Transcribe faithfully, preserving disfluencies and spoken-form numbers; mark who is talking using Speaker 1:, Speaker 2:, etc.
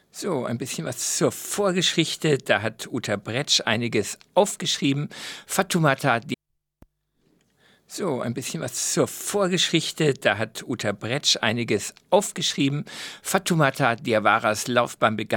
Speaker 1: So, ein bisschen was zur Vorgeschichte. Da hat Uta Bretsch einiges aufgeschrieben. Fatoumata, die so, ein bisschen was zur Vorgeschichte. Da hat Uta Bretsch einiges aufgeschrieben. Fatoumata Diawaras Laufbahn begann